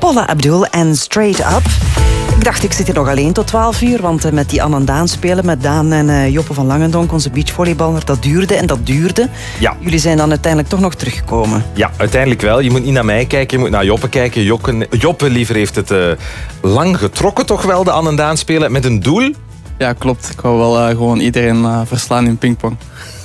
Paula Abdul en Straight Up. Ik dacht, ik zit hier nog alleen tot 12 uur, want met die Anne en Daan spelen, met Daan en Joppe van Langendonk, onze beachvolleyballer, dat duurde en dat duurde. Ja. Jullie zijn dan uiteindelijk toch nog teruggekomen. Ja, uiteindelijk wel. Je moet niet naar mij kijken, je moet naar Joppe kijken. Joppe liever heeft het lang getrokken toch wel, de Anne en Daan spelen, met een doel. Ja, klopt. Ik wou wel gewoon iedereen verslaan in pingpong.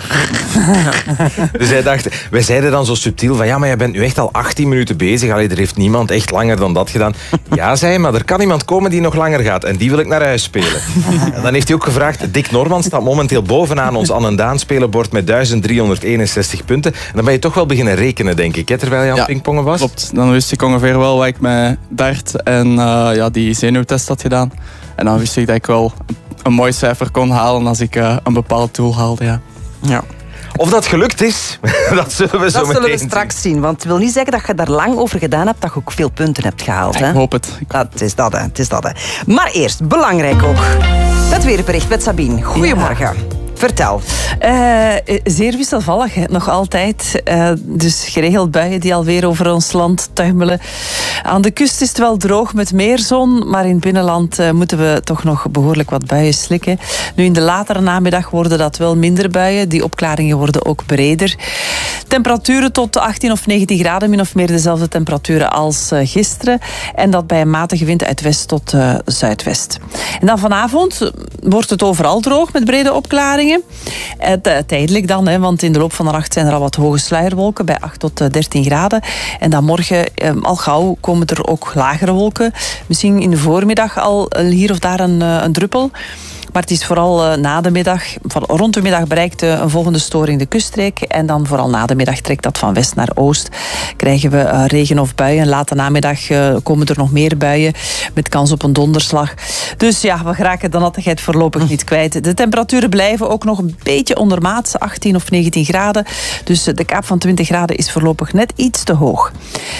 Dus hij dacht, wij zeiden dan zo subtiel van ja, maar jij bent nu echt al 18 minuten bezig. Allee, er heeft niemand echt langer dan dat gedaan. Ja, zei hij, maar er kan iemand komen die nog langer gaat en die wil ik naar huis spelen. En dan heeft hij ook gevraagd, Dick Norman staat momenteel bovenaan ons Anne en Daan spelenbord met 1361 punten. En dan ben je toch wel beginnen rekenen, denk ik, hè, terwijl je aan het pingpongen was. Klopt. Dan wist ik ongeveer wel wat ik met dart en die zenuwtest had gedaan. En dan wist ik dat ik wel een mooi cijfer kon halen als ik een bepaald doel haalde, ja. Of dat gelukt is, dat zullen we zo meteen zullen we straks zien. Want het wil niet zeggen dat je daar lang over gedaan hebt, dat je ook veel punten hebt gehaald. Ik hoop het. Het is dat, hè. Het is dat, hè. Maar eerst, belangrijk ook, het weerbericht met Sabine. Goedemorgen. Ja. Vertel. Zeer wisselvallig, nog altijd. Dus geregeld buien die alweer over ons land tuimelen. Aan de kust is het wel droog met meer zon, maar in het binnenland moeten we toch nog behoorlijk wat buien slikken. Nu in de latere namiddag worden dat wel minder buien. Die opklaringen worden ook breder. Temperaturen tot 18 of 19 graden, min of meer dezelfde temperaturen als gisteren. En dat bij een matige wind uit west tot zuidwest. En dan vanavond wordt het overal droog met brede opklaringen. Tijdelijk dan, hè, want in de loop van de nacht zijn er al wat hoge sluierwolken bij 8 tot 13 graden. En dan morgen al gauw komen er ook lagere wolken. Misschien in de voormiddag al hier of daar een druppel. Maar het is vooral na de middag, rond de middag bereikt een volgende storing de kuststreek. En dan vooral na de middag trekt dat van west naar oost. Krijgen we regen of buien. Late namiddag komen er nog meer buien met kans op een donderslag. Dus ja, we geraken de nattigheid voorlopig niet kwijt. De temperaturen blijven ook nog een beetje ondermaats, 18 of 19 graden. Dus de kaap van 20 graden is voorlopig net iets te hoog.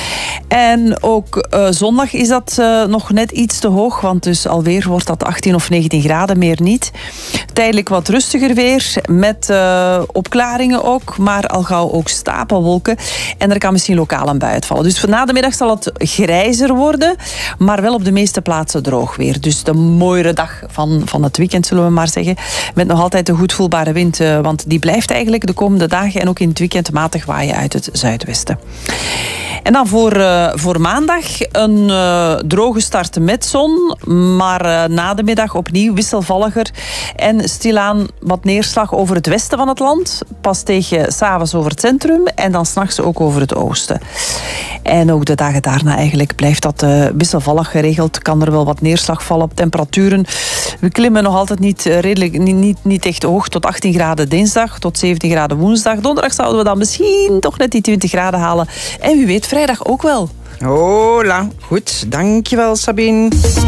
En ook zondag is dat nog net iets te hoog, want dus alweer wordt dat 18 of 19 graden, meer niet. Tijdelijk wat rustiger weer, met opklaringen ook, maar al gauw ook stapelwolken. En er kan misschien lokaal een bui uitvallen. Dus na de middag zal het grijzer worden, maar wel op de meeste plaatsen droog weer. Dus de mooiere dag van het weekend, zullen we maar zeggen. Met nog altijd een goed voelbare wind, want die blijft eigenlijk de komende dagen en ook in het weekend matig waaien uit het zuidwesten. En dan voor maandag een droge start met zon, maar na de middag opnieuw wisselvalliger en stilaan wat neerslag over het westen van het land. Pas tegen 's avonds over het centrum en dan 's nachts ook over het oosten. En ook de dagen daarna eigenlijk blijft dat wisselvallig geregeld. Kan er wel wat neerslag vallen op temperaturen. We klimmen nog altijd niet echt hoog, tot 18 graden dinsdag, tot 17 graden woensdag. Donderdag zouden we dan misschien toch net die 20 graden halen. En wie weet, vrijdag ook wel. Hola, goed. Dankjewel, Sabine.